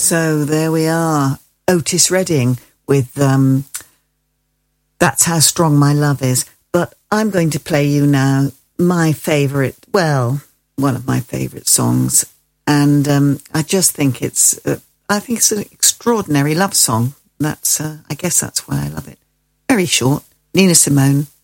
So there we are, Otis Redding with That's How Strong My Love Is. But I'm going to play you now my favourite, well, one of my favourite songs. And I just think it's an extraordinary love song. I guess that's why I love it. Very short, Nina Simone,